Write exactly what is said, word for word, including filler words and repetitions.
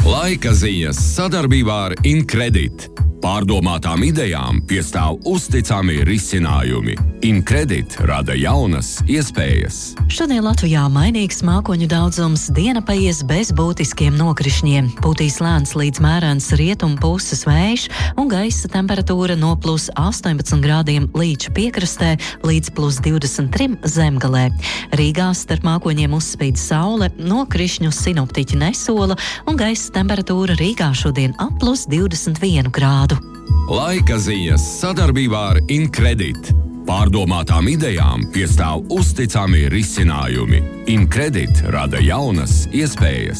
Laika ziņas sadarbībā ar Incredit. Pārdomātām idejām piestāv uzticami risinājumi. Incredit rada jaunas iespējas. Šodien Latvijā mainīgs mākoņu daudzums, diena paies bez būtiskiem nokrišņiem. Pūtīs lēns līdz mērens rietumu puses vējš un gaisa temperatūra no plus astoņpadsmit grādiem līdz piekrastē līdz plus divdesmit trim zemgalē. Rīgā starp mākoņiem uzspīd saule, nokrišņu sinoptiķi nesola un gaisa temperatūra Rīgā šodien ap plus divdesmit vienu grādu. Laika ziņas sadarbībā ar Incredit. Pārdomātām idejām piestāv uzticami risinājumi. Incredit rada jaunas iespējas.